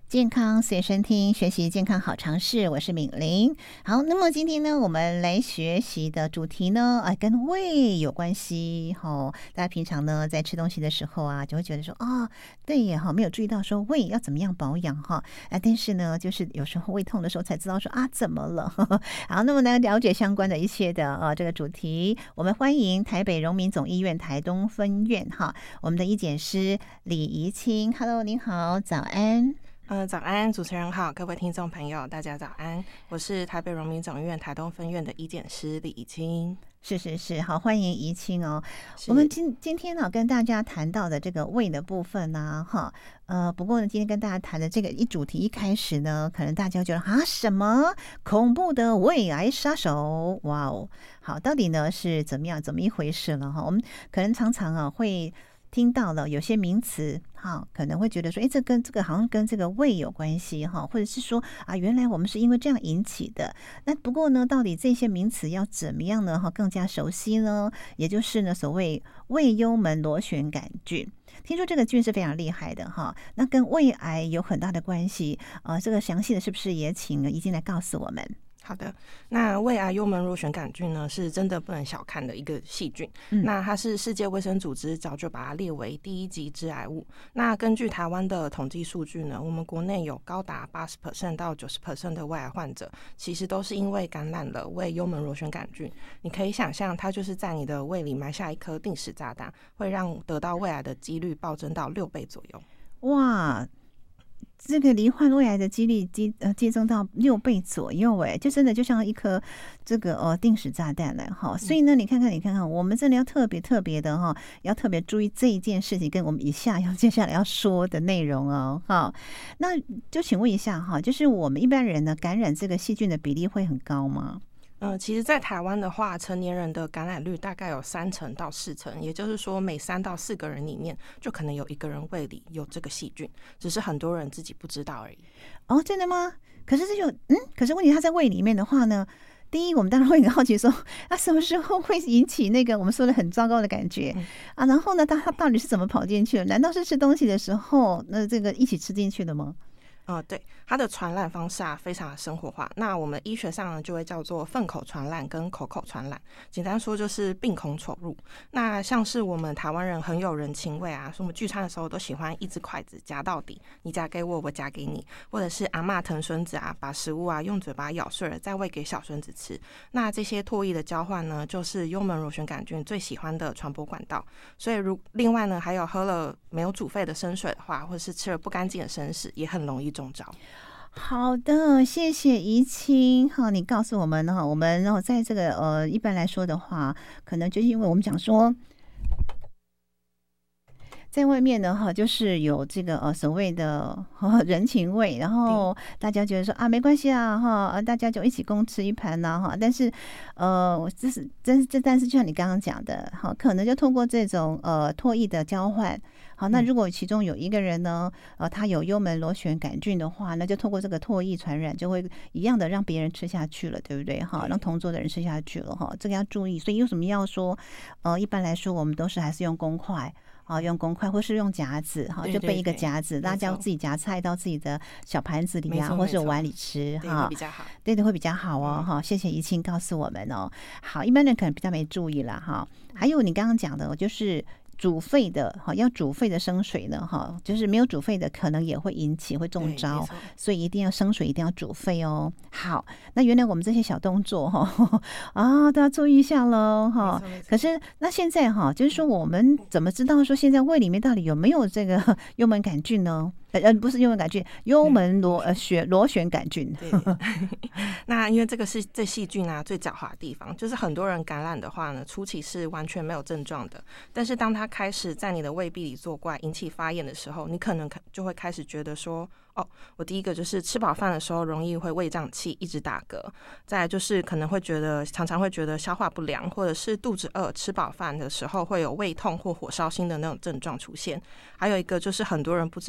健康随身听，学习健康好常识，我是敏玲。好，那么今天呢，我们来学习的主题呢，跟胃有关系。大家平常呢在吃东西的时候啊，就会觉得说，对耶，没有注意到说胃要怎么样保养哈。但是呢，就是有时候胃痛的时候才知道说怎么了。好，那么呢，了解相关的一切的这个主题，我们欢迎台北荣民总医院台东分院我们的医检师李怡清。Hello， 您好，早安。 早安，主持人好，各位听众朋友，大家早安。我是台北荣民总医院台东分院的医检师李怡清。 是，好，欢迎怡清哦。我们今天呢跟大家谈到的这个胃的部分呢，不过呢，今天跟大家谈的这个主题一开始呢，可能大家觉得什么恐怖的胃癌杀手？哇哦，好，到底呢是怎么一回事呢？我们可能常常会听到了有些名词，可能会觉得说，这个好像跟这个胃有关系或者是说原来我们是因为这样引起的。那不过呢，到底这些名词要怎么样呢更加熟悉呢？也就是呢，所谓胃幽门螺旋杆菌。听说这个菌是非常厉害的那跟胃癌有很大的关系。这个详细的是不是也请怡清来告诉我们？ 好的，那胃癌幽门螺旋杆菌呢，是真的不能小看的一个细菌。那它是世界卫生组织早就把它列为第1级致癌物。那根据台湾的统计数据呢，我们国内有高达80% 到90% 的胃癌患者，其实都是因为感染了胃幽门螺旋杆菌。你可以想象，它就是在你的胃里埋下一颗定时炸弹，会让得到胃癌的几率暴增到6倍左右。 哇！这个罹患胃癌的几率激增到6倍左右，就真的就像一颗这个定时炸弹了所以呢，你看看，我们真的要特别的要特别注意这一件事情，跟我们接下来要说的内容那就请问一下就是我们一般人呢感染这个细菌的比例会很高吗？ 其实在台湾的话，成年人的感染率大概有3成到4成，也就是说每3到4个人里面就可能有1个人胃里有这个细菌，只是很多人自己不知道而已。 真的吗？可是可是问题它在胃里面的话呢，第一我们当然会很好奇说什么时候会引起那个我们说的很糟糕的感觉然后呢它到底是怎么跑进去的？难道是吃东西的时候那这个一起吃进去的吗？ 对，它的传染方式非常的生活化。那我们医学上呢就会叫做粪口传染跟口口传染，简单说就是病孔闯入。那像是我们台湾人很有人情味所以我们聚餐的时候都喜欢一只筷子夹到底，你夹给我，我夹给你，或者是阿嬷疼孙子把食物用嘴巴咬碎了再喂给小孙子吃。那这些唾液的交换呢，就是幽门螺旋杆菌最喜欢的传播管道。所以另外呢，还有喝了没有煮沸的生水的话，或者是吃了不干净的生食，也很容易中招。 好的，谢谢怡清你告诉我们我们在这个一般来说的话，可能就是因为我们讲说在外面呢就是有这个所谓的人情味，然后大家觉得说没关系大家就一起共吃一盘但是但是就像你刚刚讲的可能就通过这种唾液的交换那如果其中有一个人呢他有幽门螺旋杆菌的话，那就通过这个唾液传染，就会一样的让别人吃下去了，对不对让同桌的人吃下去了这个要注意。所以为什么要说一般来说我们都是还是用公筷用公筷或是用夹子就备一个夹子，大家自己夹菜到自己的小盘子里或是碗里吃会比较好。 对的，会比较好谢谢怡清告诉我们好，一般人可能比较没注意啦还有你刚刚讲的就是煮沸的要煮沸的生水呢就是没有煮沸的可能也会会中招，所以一定要生水一定要煮沸哦。好，那原来我们这些小动作都要注意一下咯可是那现在就是说我们怎么知道说现在胃里面到底有没有这个幽门杆菌呢？不是幽门杆菌，幽门螺旋杆菌。 那因为这细菌最狡猾的地方就是很多人感染的话呢，初期是完全没有症状的，但是当它开始在你的胃壁里作怪，引起发炎的时候，你可能就会开始觉得说我第一个就是吃饱饭的时候容易会胃胀气，一直打嗝，再来就是可能会常常会觉得消化不良，或者是肚子饿，吃饱饭的时候会有胃痛或火烧心的那种症状出现，还有一个就是很多人不知